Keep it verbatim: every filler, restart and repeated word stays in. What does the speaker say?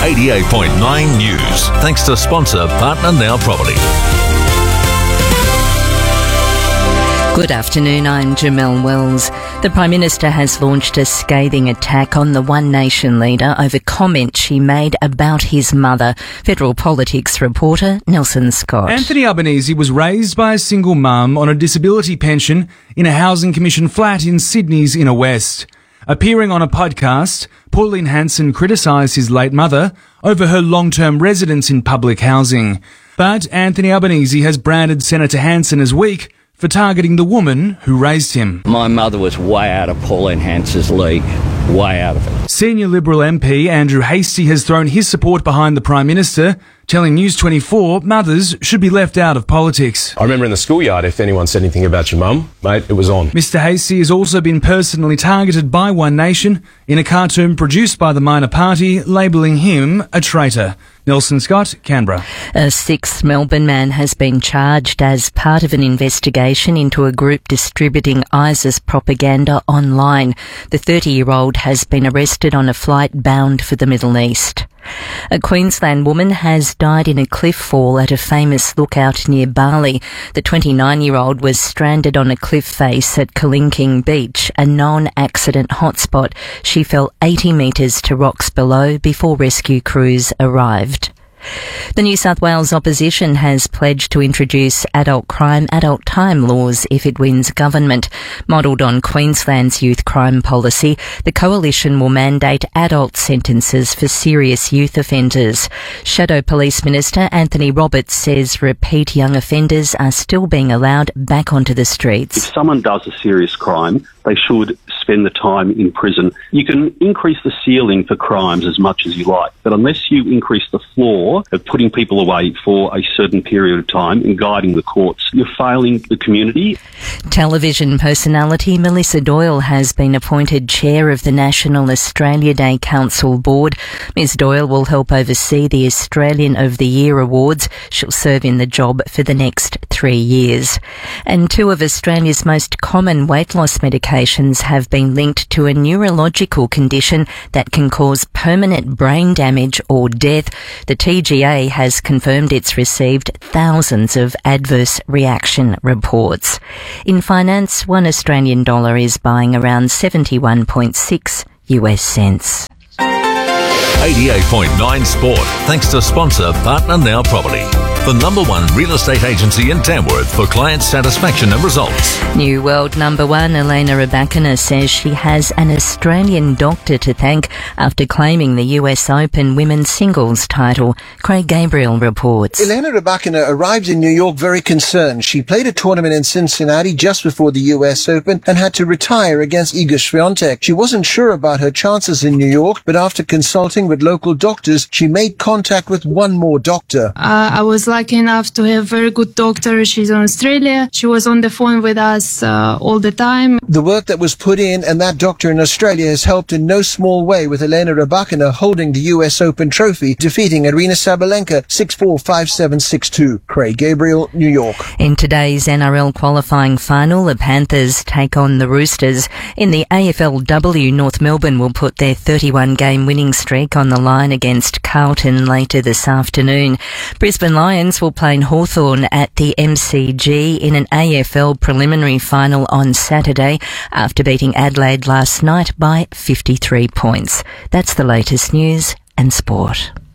eighty-eight point nine News. Thanks to sponsor Partner Now Property. Good afternoon, I'm Jamelle Wells. The Prime Minister has launched a scathing attack on the One Nation leader over comments she made about his mother. Federal Politics reporter Nelson Scott. Anthony Albanese was raised by a single mum on a disability pension in a Housing Commission flat in Sydney's Inner West. Appearing on a podcast, Pauline Hanson criticised his late mother over her long-term residence in public housing. But Anthony Albanese has branded Senator Hanson as weak for targeting the woman who raised him. My mother was way out of Pauline Hanson's league. Way out of it. Senior Liberal M P Andrew Hastie has thrown his support behind the Prime Minister, telling News twenty-four mothers should be left out of politics. I remember in the schoolyard, if anyone said anything about your mum, mate, it was on. Mister Hastie has also been personally targeted by One Nation in a cartoon produced by the minor party, labelling him a traitor. Nelson Scott, Canberra. A sixth Melbourne man has been charged as part of an investigation into a group distributing ISIS propaganda online. The thirty-year-old has been arrested on a flight bound for the Middle East. A Queensland woman has died in a cliff fall at a famous lookout near Bali. The twenty-nine-year-old was stranded on a cliff face at Kalinking Beach, a known accident hotspot. She fell eighty metres to rocks below before rescue crews arrived. The New South Wales opposition has pledged to introduce adult crime, adult time laws if it wins government. Modelled on Queensland's youth crime policy, the coalition will mandate adult sentences for serious youth offenders. Shadow Police Minister Anthony Roberts says repeat young offenders are still being allowed back onto the streets. If someone does a serious crime, they should spend the time in prison. You can increase the ceiling for crimes as much as you like, but unless you increase the floor of putting people away for a certain period of time and guiding the courts, you're failing the community. Television personality Melissa Doyle has been appointed chair of the National Australia Day Council Board. Miz Doyle will help oversee the Australian of the Year Awards. She'll serve in the job for the next three years. And two of Australia's most common weight loss medications have been linked to a neurological condition that can cause permanent brain damage or death. The T G A has confirmed it's received thousands of adverse reaction reports. In finance, one Australian dollar is buying around seventy-one point six U S cents. eighty-eight point nine Sport. Thanks to sponsor Partner Now Property, the number one real estate agency in Tamworth for client satisfaction and results. New world number one Elena Rybakina says she has an Australian doctor to thank after claiming the U S Open women's singles title. Craig Gabriel reports. Elena Rybakina arrived in New York very concerned. She played a tournament in Cincinnati just before the U S Open and had to retire against Iga Swiatek. She wasn't sure about her chances in New York, but after consulting with local doctors, she made contact with one more doctor. Uh, I was lucky enough to have a very good doctor. She's in Australia. She was on the phone with us uh, all the time. The work that was put in and that doctor in Australia has helped in no small way, with Elena Rybakina holding the U S Open trophy, defeating Aryna Sabalenka six four, five seven, six two. Craig Gabriel, New York. In today's N R L qualifying final, the Panthers take on the Roosters. In the A F L W, North Melbourne will put their thirty-one game winning streak on the line against Carlton later this afternoon. Brisbane Lions will play Hawthorn at the M C G in an A F L preliminary final on Saturday after beating Adelaide last night by fifty-three points. That's the latest news and sport.